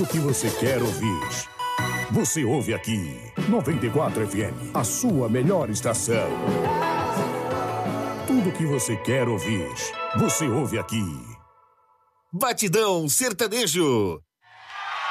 Tudo que você quer ouvir, você ouve aqui. 94 FM, a sua melhor estação. Tudo que você quer ouvir, você ouve aqui. Batidão Sertanejo.